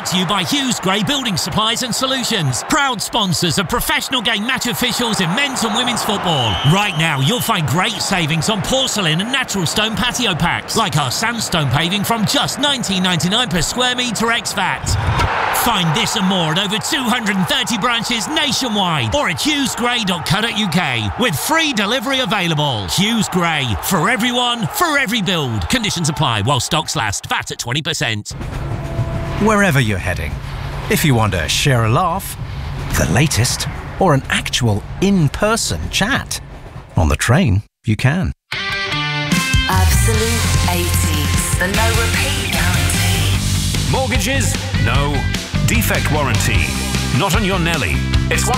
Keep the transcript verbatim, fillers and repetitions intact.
Brought to you by Hughes Gray Building Supplies and Solutions, proud sponsors of professional game match officials in men's and women's football. Right now, you'll find great savings on porcelain and natural stone patio packs, like our sandstone paving from just nineteen ninety-nine per square metre ex-V A T. Find this and more at over two hundred thirty branches nationwide or at hughes gray dot co dot U K with free delivery available. Hughes Gray, for everyone, for every build. Conditions apply while stocks last. V A T at twenty percent. Wherever you're heading, if you want to share a laugh, the latest, or an actual in-person chat, on the train, you can. Absolute eighties, the no repeat guarantee. Mortgages? No. Defect warranty? Not on your Nelly. It's one